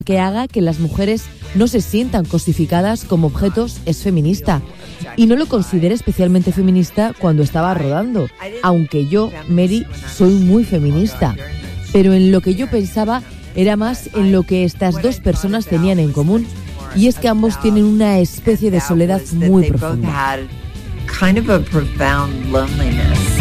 que haga que las mujeres no se sientan cosificadas como objetos es feminista. Y no lo consideré especialmente feminista cuando estaba rodando, aunque yo, Mary, soy muy feminista. Pero en lo que yo pensaba era más en lo que estas dos personas tenían en común, y es que ambos tienen una especie de soledad muy profunda. Kind of a profound loneliness.